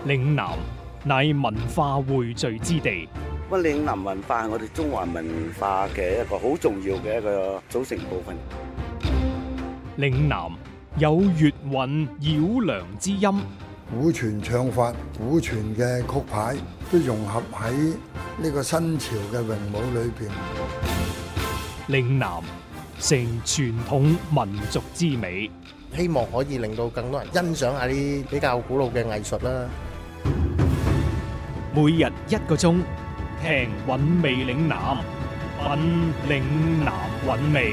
嶺南乃文化匯聚之地。 嶺南文化係我哋中華文化嘅一個好重要嘅一個組成部分。 嶺南有粵韻繞梁之音， 古傳唱法、古傳嘅曲牌都融合喺呢個新潮嘅詠舞裏邊。 嶺南成傳統民族之美， 希望可以令到更多人欣賞下啲比較古老嘅藝術啦。 每日1個鐘，聽韻味嶺南，品嶺南韻味。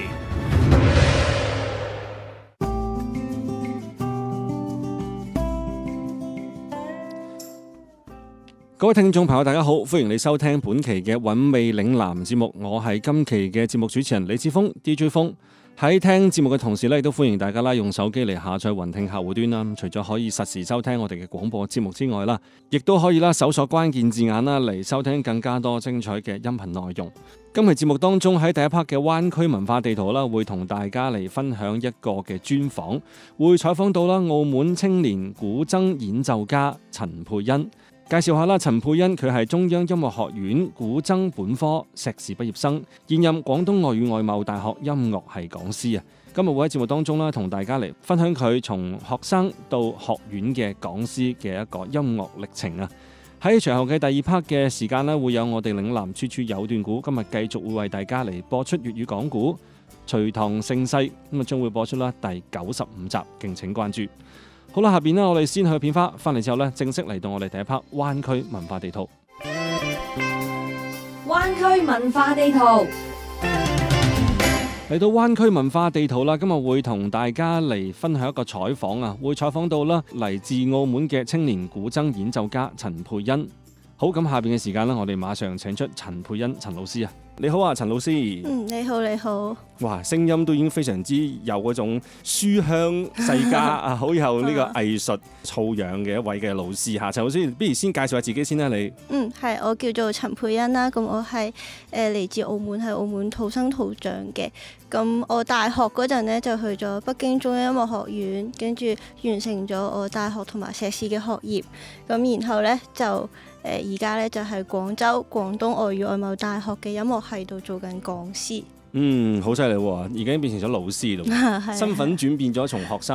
各位聽眾朋友大家好，歡迎你收聽本期嘅韻味嶺南節目，我係今期嘅節目主持人李志峰 DJ 峰。喺聽節目嘅同時咧，亦都歡迎大家啦，用手機嚟下載雲聽客戶端啦。除咗可以實時收聽我哋嘅廣播節目之外啦，亦都可以啦搜索關鍵字眼啦嚟收聽更加多精彩嘅音頻內容。今期節目當中喺第一 part 嘅灣區文化地圖啦，會同大家嚟分享一個嘅專訪，會採訪到啦澳門青年古箏演奏家陳沛恩。介紹下啦，陳沛恩佢係中央音樂學院古箏本科碩士畢業生，現任廣東外語外貿大學音樂系講師啊。今日會喺節目當中啦，同大家嚟分享佢從學生到學院嘅講師嘅一個音樂歷程啊。喺隨後嘅第二 part 嘅時間呢，會有我哋嶺南處處有段古，今日繼續會為大家嚟播出粵語講古《隋唐盛世》，咁啊將會播出啦第95集，敬請關注。好啦，下邊呢，我哋先去片花，翻嚟之後呢，正式嚟到我哋第一 part 灣區文化地圖。 灣區文化地圖嚟到灣區文化地圖啦，今日會同大家嚟分享一個採訪啊，會採訪到啦嚟自澳門嘅青年古箏演奏家陳沛恩。好，咁下邊嘅時間呢，我哋馬上請出陳沛恩陳老師啊。你好啊，陳老師。 你好，你好。 哇，聲音都已經非常之有嗰種書香世家啊，好有呢個藝術素養嘅一位嘅老師嚇。陳老師，不如先介紹下自己先啦，你。 係，我叫做陳沛恩啦。咁我係嚟自澳門，係澳門土生土長嘅。咁我大學嗰陣呢，就去咗北京中央音樂學院，跟住完成咗我大學同埋碩士嘅學業。咁然後呢，就而家咧就係廣州廣東外語外貿大學嘅音樂系度做緊講師。 好犀利喎，已經變成咗老師咯，身份轉變咗從學生